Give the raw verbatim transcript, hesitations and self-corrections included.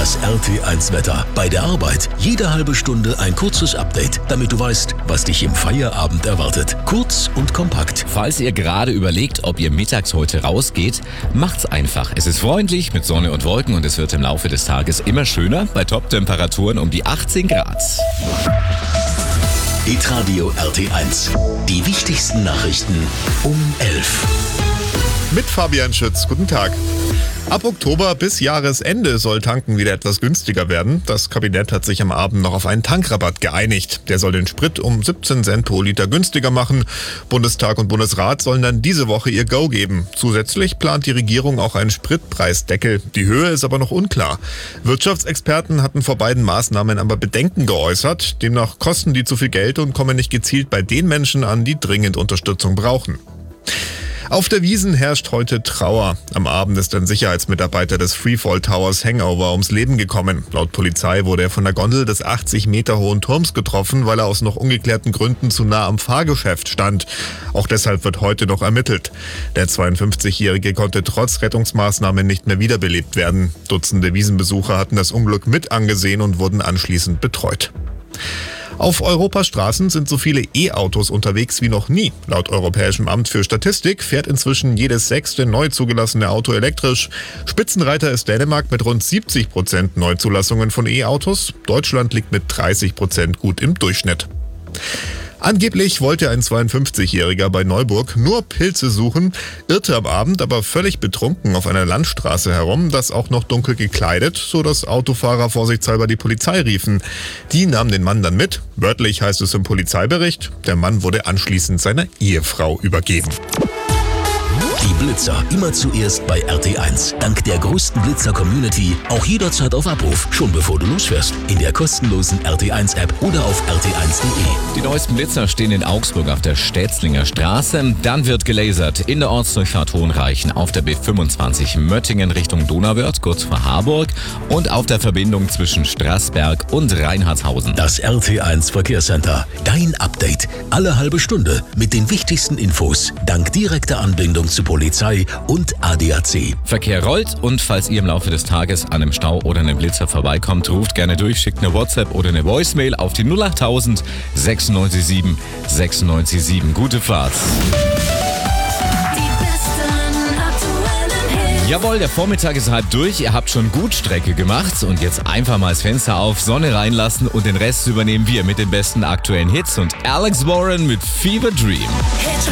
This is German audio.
Das R T eins Wetter. Bei der Arbeit jede halbe Stunde ein kurzes Update, damit du weißt, was dich im Feierabend erwartet. Kurz und kompakt. Falls ihr gerade überlegt, ob ihr mittags heute rausgeht, macht's einfach. Es ist freundlich mit Sonne und Wolken und es wird im Laufe des Tages immer schöner bei Top-Temperaturen um die achtzehn Grad. Hitradio R T eins. Die wichtigsten Nachrichten um elf. Mit Fabian Schütz. Guten Tag. Ab Oktober bis Jahresende soll Tanken wieder etwas günstiger werden. Das Kabinett hat sich am Abend noch auf einen Tankrabatt geeinigt. Der soll den Sprit um siebzehn Cent pro Liter günstiger machen. Bundestag und Bundesrat sollen dann diese Woche ihr Go geben. Zusätzlich plant die Regierung auch einen Spritpreisdeckel. Die Höhe ist aber noch unklar. Wirtschaftsexperten hatten vor beiden Maßnahmen aber Bedenken geäußert. Demnach kosten die zu viel Geld und kommen nicht gezielt bei den Menschen an, die dringend Unterstützung brauchen. Auf der Wiesn herrscht heute Trauer. Am Abend ist ein Sicherheitsmitarbeiter des Freefall Towers Hangover ums Leben gekommen. Laut Polizei wurde er von der Gondel des achtzig Meter hohen Turms getroffen, weil er aus noch ungeklärten Gründen zu nah am Fahrgeschäft stand. Auch deshalb wird heute noch ermittelt. Der zweiundfünfzigjährige konnte trotz Rettungsmaßnahmen nicht mehr wiederbelebt werden. Dutzende Wiesnbesucher hatten das Unglück mit angesehen und wurden anschließend betreut. Auf Europas Straßen sind so viele E-Autos unterwegs wie noch nie. Laut Europäischem Amt für Statistik fährt inzwischen jedes sechste neu zugelassene Auto elektrisch. Spitzenreiter ist Dänemark mit rund siebzig Prozent Neuzulassungen von E-Autos. Deutschland liegt mit dreißig Prozent gut im Durchschnitt. Angeblich wollte ein zweiundfünfzigjähriger bei Neuburg nur Pilze suchen, irrte am Abend aber völlig betrunken auf einer Landstraße herum, das auch noch dunkel gekleidet, sodass Autofahrer vorsichtshalber die Polizei riefen. Die nahmen den Mann dann mit. Wörtlich heißt es im Polizeibericht, der Mann wurde anschließend seiner Ehefrau übergeben. Die Blitzer immer zuerst bei R T eins. Dank der größten Blitzer-Community auch jederzeit auf Abruf, schon bevor du losfährst. In der kostenlosen R T eins App oder auf r t eins punkt d e. Die neuesten Blitzer stehen in Augsburg auf der Stätzlinger Straße. Dann wird gelasert in der Ortsdurchfahrt Hohenreichen, auf der B fünfundzwanzig Möttingen Richtung Donauwörth, kurz vor Harburg, und auf der Verbindung zwischen Straßberg und Reinhardshausen. Das R T eins Verkehrscenter. Dein Update. Alle halbe Stunde mit den wichtigsten Infos. Dank direkter Anbindung zu Polizei und A D A C. Verkehr rollt und falls ihr im Laufe des Tages an einem Stau oder einem Blitzer vorbeikommt, ruft gerne durch, schickt eine WhatsApp oder eine Voicemail auf die null achttausend sechsundneunzig sieben sechsundneunzig sieben. Gute Fahrt. Jawohl, der Vormittag ist halb durch, ihr habt schon gut Strecke gemacht und jetzt einfach mal das Fenster auf, Sonne reinlassen und den Rest übernehmen wir mit den besten aktuellen Hits und Alex Warren mit Fever Dream.